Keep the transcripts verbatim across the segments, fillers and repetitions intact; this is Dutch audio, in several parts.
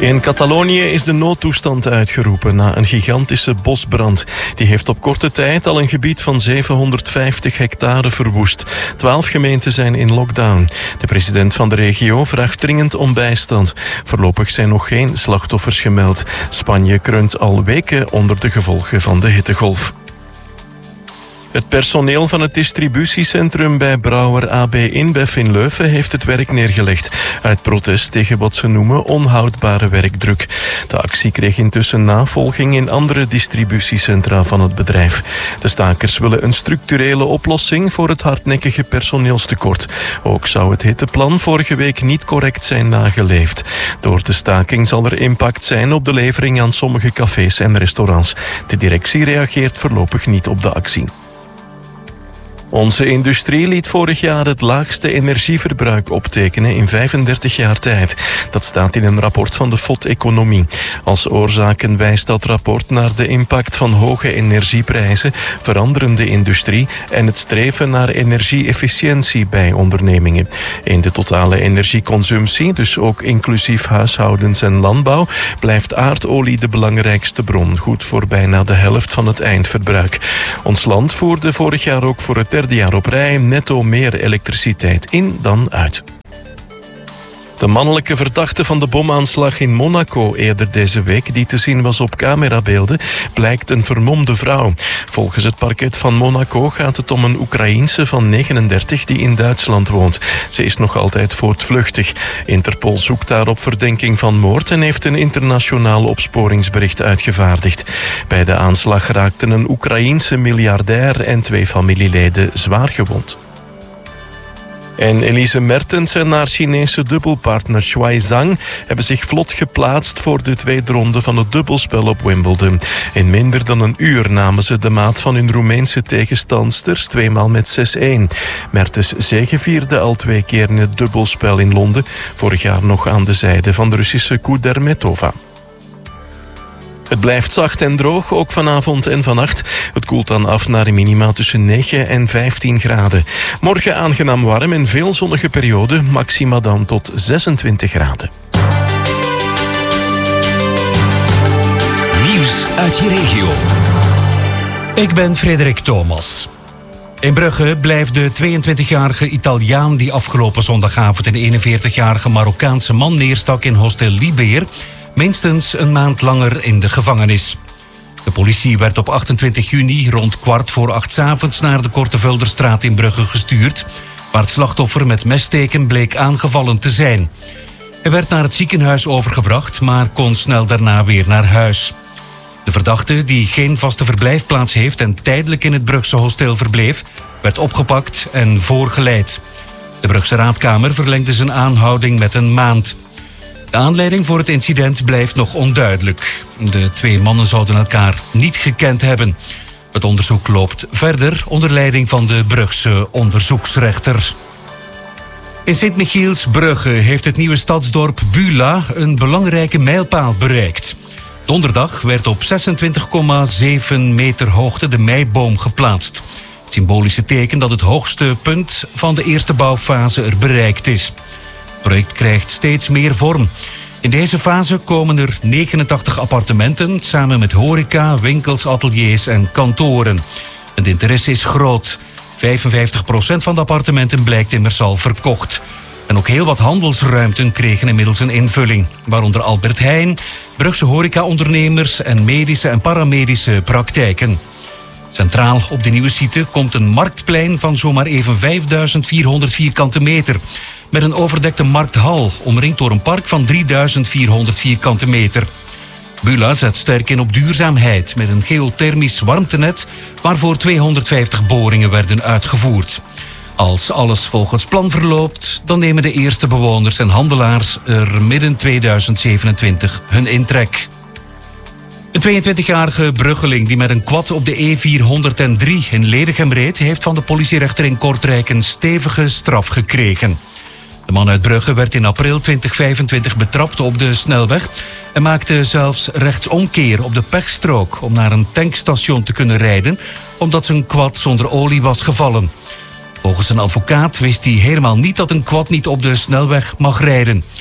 In Catalonië is de noodtoestand uitgeroepen na een gigantische bosbrand. Die heeft op korte tijd al een gebied van zevenhonderdvijftig hectare verwoest. Twaalf gemeenten zijn in lockdown. De president van de regio vraagt dringend om bijstand. Voorlopig zijn nog geen slachtoffers gemeld. Spanje kreunt al weken onder de gevolgen van de hittegolf. Het personeel van het distributiecentrum bij brouwer A B InBev in Leuven heeft het werk neergelegd uit protest tegen wat ze noemen onhoudbare werkdruk. De actie kreeg intussen navolging in andere distributiecentra van het bedrijf. De stakers willen een structurele oplossing voor het hardnekkige personeelstekort. Ook zou het hitteplan vorige week niet correct zijn nageleefd. Door de staking zal er impact zijn op de levering aan sommige cafés en restaurants. De directie reageert voorlopig niet op de actie. Onze industrie liet vorig jaar het laagste energieverbruik optekenen in vijfendertig jaar tijd. Dat staat in een rapport van de F O D-economie. Als oorzaken wijst dat rapport naar de impact van hoge energieprijzen, veranderende industrie en het streven naar energie-efficiëntie bij ondernemingen. In de totale energieconsumptie, dus ook inclusief huishoudens en landbouw, blijft aardolie de belangrijkste bron, goed voor bijna de helft van het eindverbruik. Ons land voerde vorig jaar ook voor het derde jaar op rij netto meer elektriciteit in dan uit. De mannelijke verdachte van de bomaanslag in Monaco eerder deze week, die te zien was op camerabeelden, blijkt een vermomde vrouw. Volgens het parket van Monaco gaat het om een Oekraïense van negenendertig die in Duitsland woont. Ze is nog altijd voortvluchtig. Interpol zoekt daar op verdenking van moord en heeft een internationaal opsporingsbericht uitgevaardigd. Bij de aanslag raakten een Oekraïense miljardair en twee familieleden zwaar gewond. En Elise Mertens en haar Chinese dubbelpartner Shuai Zhang hebben zich vlot geplaatst voor de tweede ronde van het dubbelspel op Wimbledon. In minder dan een uur namen ze de maat van hun Roemeense tegenstandsters tweemaal met zes-een. Mertens zegevierde al twee keer in het dubbelspel in Londen, vorig jaar nog aan de zijde van de Russische Kudermetova. Het blijft zacht en droog, ook vanavond en vannacht. Het koelt dan af naar een minima tussen negen en vijftien graden. Morgen aangenaam warm en veel zonnige periode, maxima dan tot zesentwintig graden. Nieuws uit je regio. Ik ben Frederik Thomas. In Brugge blijft de tweeëntwintigjarige Italiaan die afgelopen zondagavond een eenenveertigjarige Marokkaanse man neerstak in hostel Libeer minstens een maand langer in de gevangenis. De politie werd op achtentwintig juni rond kwart voor acht 's avonds naar de Kortevulderstraat in Brugge gestuurd, waar het slachtoffer met messteken bleek aangevallen te zijn. Hij werd naar het ziekenhuis overgebracht, maar kon snel daarna weer naar huis. De verdachte, die geen vaste verblijfplaats heeft en tijdelijk in het Brugse hostel verbleef, werd opgepakt en voorgeleid. De Brugse Raadkamer verlengde zijn aanhouding met een maand. De aanleiding voor het incident blijft nog onduidelijk. De twee mannen zouden elkaar niet gekend hebben. Het onderzoek loopt verder onder leiding van de Brugse onderzoeksrechter. In Sint-Michiels-Brugge heeft het nieuwe stadsdorp Bula een belangrijke mijlpaal bereikt. Donderdag werd op zesentwintig komma zeven meter hoogte de meiboom geplaatst. Het symbolische teken dat het hoogste punt van de eerste bouwfase er bereikt is. Het project krijgt steeds meer vorm. In deze fase komen er negenentachtig appartementen, samen met horeca, winkels, ateliers en kantoren. Het interesse is groot. vijfenvijftig procent van de appartementen blijkt immers al verkocht. En ook heel wat handelsruimten kregen inmiddels een invulling. Waaronder Albert Heijn, Brugse horecaondernemers en medische en paramedische praktijken. Centraal op de nieuwe site komt een marktplein van zomaar even vijfduizend vierhonderd vierkante meter. Met een overdekte markthal, omringd door een park van drieduizend vierhonderd vierkante meter. Bula zet sterk in op duurzaamheid met een geothermisch warmtenet waarvoor tweehonderdvijftig boringen werden uitgevoerd. Als alles volgens plan verloopt, dan nemen de eerste bewoners en handelaars er midden tweeduizend zevenentwintig hun intrek. Een tweeëntwintigjarige bruggeling die met een quad op de E vierhonderddrie in Ledegem reed, heeft van de politierechter in Kortrijk een stevige straf gekregen. De man uit Brugge werd in april tweeduizend vijfentwintig betrapt op de snelweg en maakte zelfs rechtsomkeer op de pechstrook om naar een tankstation te kunnen rijden, omdat zijn quad zonder olie was gevallen. Volgens een advocaat wist hij helemaal niet dat een quad niet op de snelweg mag rijden.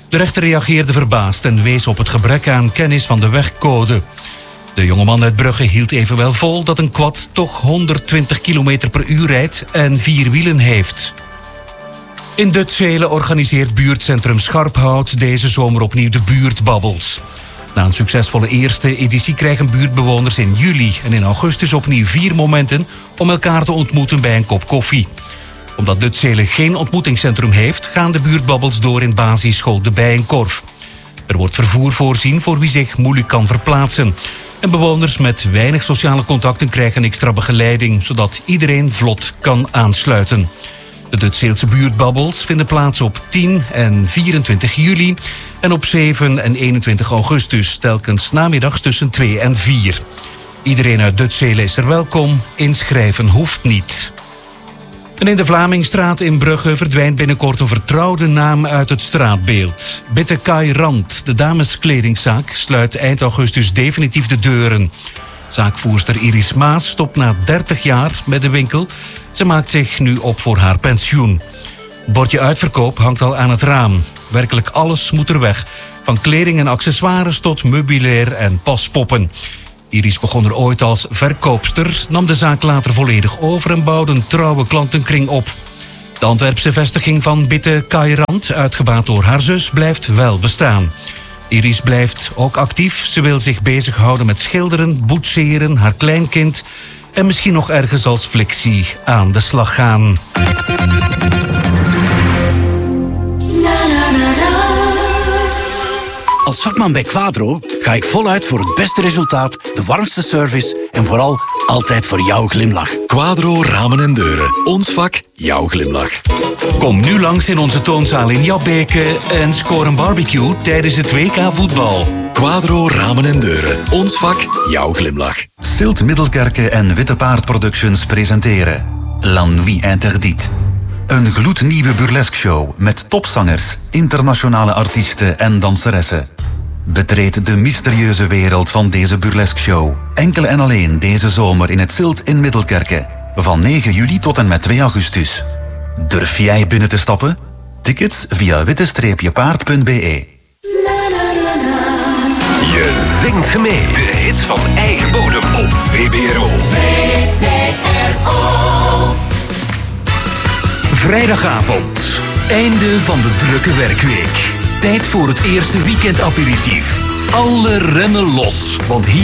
De rechter reageerde verbaasd en wees op het gebrek aan kennis van de wegcode. De jongeman uit Brugge hield evenwel vol dat een quad toch honderdtwintig kilometer per uur rijdt en vier wielen heeft. In Dutzelen organiseert buurtcentrum Scharphout deze zomer opnieuw de buurtbabbels. Na een succesvolle eerste editie krijgen buurtbewoners in juli en in augustus opnieuw vier momenten om elkaar te ontmoeten bij een kop koffie. Omdat Dutzelen geen ontmoetingscentrum heeft, gaan de buurtbabbels door in basisschool De Bijenkorf. Er wordt vervoer voorzien voor wie zich moeilijk kan verplaatsen. En bewoners met weinig sociale contacten krijgen extra begeleiding, zodat iedereen vlot kan aansluiten. De Dutzeelse buurtbabbels vinden plaats op tien en vierentwintig juli en op zeven en eenentwintig augustus, telkens namiddags tussen twee en vier. Iedereen uit Dutzelen is er welkom, inschrijven hoeft niet. En in de Vlamingstraat in Brugge verdwijnt binnenkort een vertrouwde naam uit het straatbeeld. Bitte Kai Rand, de dameskledingzaak, sluit eind augustus definitief de deuren. Zaakvoerster Iris Maas stopt na dertig jaar met de winkel. Ze maakt zich nu op voor haar pensioen. Bordje uitverkoop hangt al aan het raam. Werkelijk alles moet er weg. Van kleding en accessoires tot meubilair en paspoppen. Iris begon er ooit als verkoopster, nam de zaak later volledig over en bouwde een trouwe klantenkring op. De Antwerpse vestiging van Bitte Kai Rand, uitgebaat door haar zus, blijft wel bestaan. Iris blijft ook actief. Ze wil zich bezighouden met schilderen, boetseren, haar kleinkind en misschien nog ergens als flexie aan de slag gaan. Als vakman bij Quadro ga ik voluit voor het beste resultaat, de warmste service en vooral altijd voor jouw glimlach. Quadro Ramen en Deuren. Ons vak, jouw glimlach. Kom nu langs in onze toonzaal in Jabbeke en score een barbecue tijdens het W K voetbal. Quadro Ramen en Deuren. Ons vak, jouw glimlach. Silt Middelkerke en Witte Paard Productions presenteren La Nuit Interdite. Een gloednieuwe burlesque show met topzangers, internationale artiesten en danseressen. Betreed de mysterieuze wereld van deze burlesque show. Enkel en alleen deze zomer in het Silt in Middelkerke. Van negen juli tot en met twee augustus. Durf jij binnen te stappen? Tickets via witte paard punt b e. Je zingt mee. De hits van eigen bodem op V B R O. V B R O. Vrijdagavond. Einde van de drukke werkweek. Tijd voor het eerste weekendaperitief. Alle remmen los, want hier